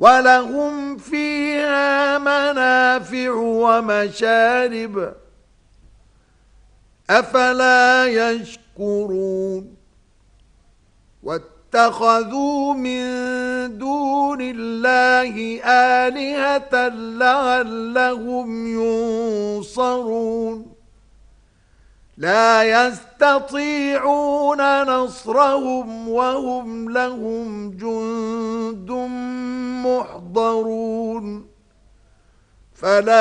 ولهم فيها منافع ومشارب أفلا يشكرون واتخذوا من دون الله آلهة لعلهم ينصرون لا يستطيعون نصرهم وهم لهم جند محضرون فلا